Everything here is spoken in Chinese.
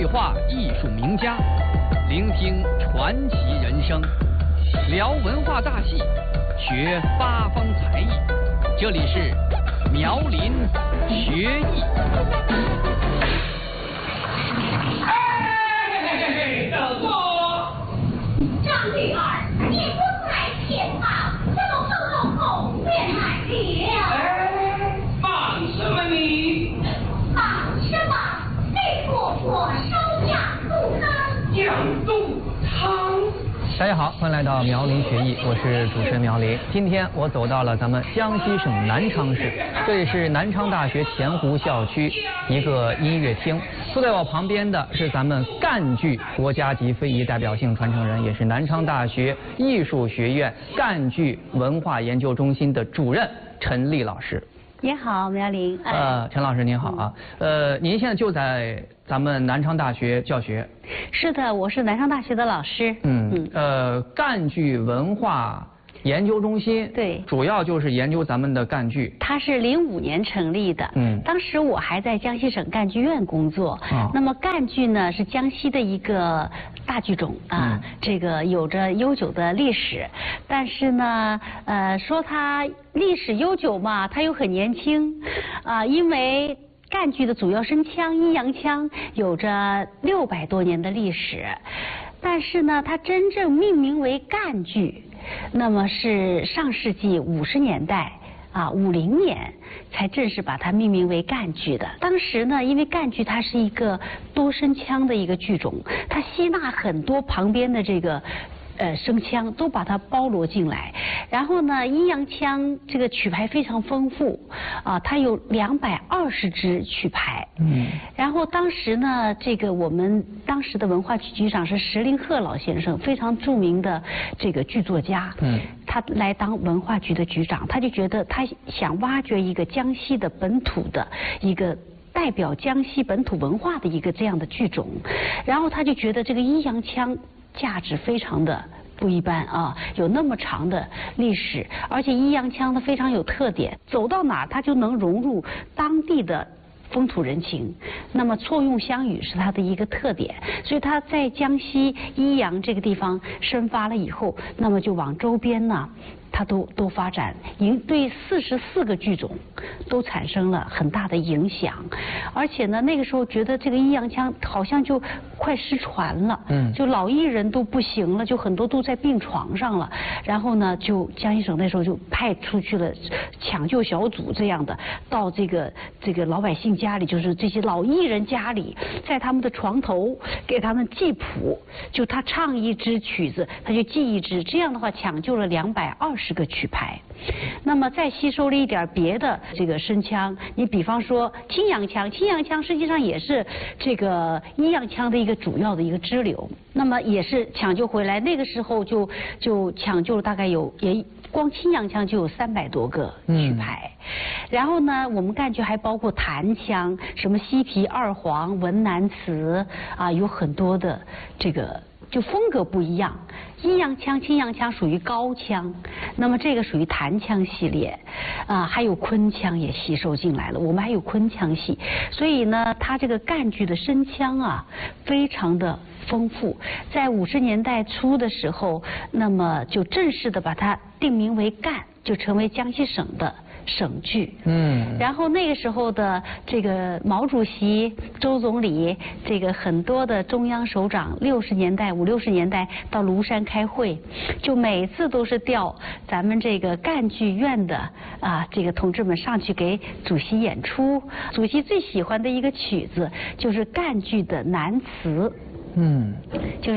对话艺术名家，聆听传奇人生，聊文化大戏，学八方才艺。这里是苗林学艺。 等我。张女儿，你不在前方，怎么和后面来了？ 忙什么你？ 忙什么？你婆婆收养杜康。 养杜康。 大家好，欢迎来到苗林学艺，我是主持人苗林。今天我走到了咱们江西省南昌市，这里是南昌大学前湖校区一个音乐厅。坐在我旁边的是咱们赣剧国家级非遗代表性传承人，也是南昌大学艺术学院赣剧文化研究中心的主任陈丽老师。 您好，苗林。 陈老师您好啊。您现在就在咱们南昌大学教学。 是的，我是南昌大学的老师。 赣剧文化研究中心， 对， 主要就是研究咱们的赣剧。 它是05年成立的，当时我还在江西省赣剧院工作。那么赣剧呢是江西的一个大剧种啊，这个有着悠久的历史，但是呢，说它历史悠久嘛，它又很年轻啊，因为赣剧的主要声腔阴阳腔有着600多年的历史，但是呢，它真正命名为赣剧，那么是上世纪50年代50年才正式把它命名为赣剧的。当时呢，因为赣剧它是一个多声腔的一个剧种，它吸纳很多旁边的这个声腔都把它包罗进来，然后呢，阴阳腔这个曲牌非常丰富啊，它有220支曲牌。然后当时呢，这个我们当时的文化局局长是石林鹤老先生，非常著名的这个剧作家。他来当文化局的局长，他就觉得他想挖掘一个江西的本土的一个代表江西本土文化的一个这样的剧种，然后他就觉得这个阴阳腔价值非常的不一般啊，有那么长的历史，而且阴阳腔它非常有特点，走到哪它就能融入当地的风土人情，那么错用乡语是它的一个特点，所以它在江西益阳这个地方生发了以后，那么就往周边呢它都发展，对44个剧种都产生了很大的影响，而且呢，那个时候觉得这个阴阳腔好像就快失传了，就老艺人都不行了，就很多都在病床上了，然后呢，就江西省那时候就派出去了抢救小组这样的，到这个老百姓家里，就是这些老艺人家里，在他们的床头给他们记谱，就他唱一支曲子，他就记一支，这样的话抢救了220个曲牌。那么再吸收了一点别的这个声腔，你比方说青阳腔，青阳腔实际上也是这个阴阳腔的一个主要的一个支流，那么也是抢救回来，那个时候就抢救了大概光青阳腔就有300多个曲牌。然后呢，我们赣剧还包括弹腔，什么西皮、二黄、文南词啊，有很多的这个就风格不一样。阴阳腔、青阳腔属于高腔，那么这个属于弹腔系列，还有昆腔也吸收进来了，我们还有昆腔系，所以呢，它这个赣剧的声腔啊，非常的丰富。在50年代初的时候，那么就正式的把它定名为赣，就成为江西省的省剧。然后那个时候的这个毛主席、周总理，这个很多的中央首长，50、60年代到庐山开会，就每次都是调咱们这个赣剧院的这个同志们上去给主席演出。主席最喜欢的一个曲子就是赣剧的南词。就是